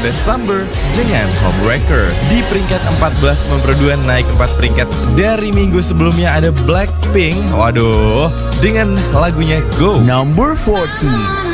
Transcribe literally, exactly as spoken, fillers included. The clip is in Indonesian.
ada Summer dengan Homewrecker. Di peringkat empat belas memperduan naik empat peringkat dari minggu sebelumnya ada Blackpink. Waduh, dengan lagunya Go. Number fourteen.